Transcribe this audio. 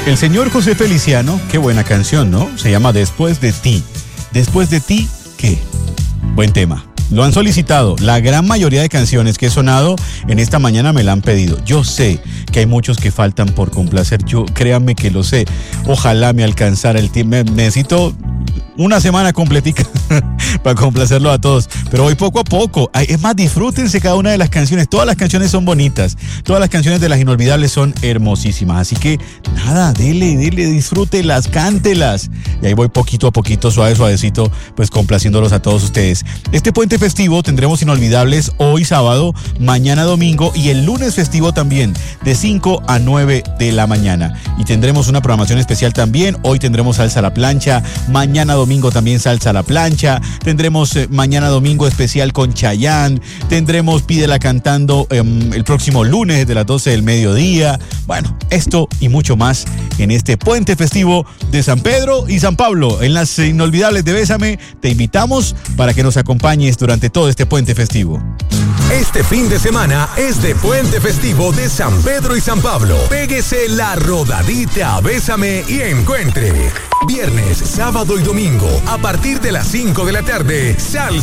El señor José Feliciano, qué buena canción, ¿no? Se llama Después de ti. ¿Después de ti qué? Buen tema. Lo han solicitado. La gran mayoría de canciones que he sonado en esta mañana me la han pedido. Yo sé que hay muchos que faltan por complacer. Yo, créanme que lo sé. Ojalá me alcanzara el tiempo. Necesito una semana completica para complacerlo a todos. Pero voy poco a poco. Es más, disfrútense cada una de las canciones. Todas las canciones son bonitas. Todas las canciones de Las Inolvidables son hermosísimas. Así que nada, dele, disfrútelas, cántelas. Y ahí voy poquito a poquito, suavecito, pues complaciéndolos a todos ustedes. Este puente festivo tendremos Inolvidables hoy sábado, mañana domingo y el lunes festivo también, de 5 a 9 de la mañana. Y tendremos una programación especial también. Hoy tendremos salsa a la plancha, mañana domingo también salsa a la plancha, tendremos mañana domingo especial con Chayanne, tendremos Pídela Cantando el próximo lunes desde las 12 del mediodía. Bueno, esto y mucho más en este puente festivo de San Pedro y San Pablo. En las Inolvidables de Bésame te invitamos para que nos acompañes durante todo este puente festivo. Este fin de semana es de puente festivo de San Pedro y San Pablo. Péguese la rodadita, Bésame y encuentre. Viernes, sábado y domingo, a partir de las 5 de la tarde, Salsa